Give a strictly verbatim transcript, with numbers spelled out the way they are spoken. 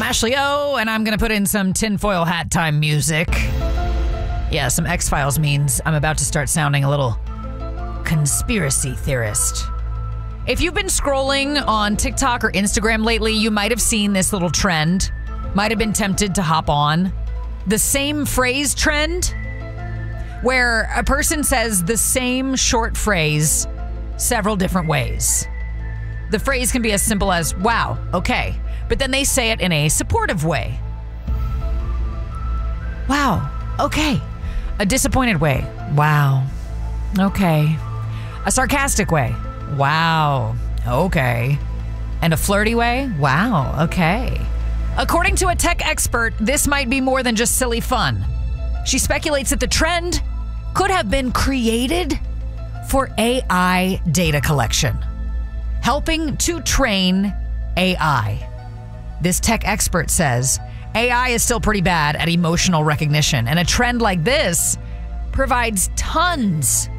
Ashley O, and I'm going to put in some tinfoil hat time music. Yeah, some X-Files means I'm about to start sounding a little conspiracy theorist. If you've been scrolling on TikTok or Instagram lately, you might have seen this little trend. Might have been tempted to hop on. The same phrase trend, where a person says the same short phrase several different ways. The phrase can be as simple as, wow, okay. But then they say it in a supportive way. Wow, okay. A disappointed way. Wow, okay. A sarcastic way. Wow, okay. And a flirty way. Wow, okay. According to a tech expert, this might be more than just silly fun. She speculates that the trend could have been created for A I data collection, helping to train A I. This tech expert says A I is still pretty bad at emotional recognition, and a trend like this provides tons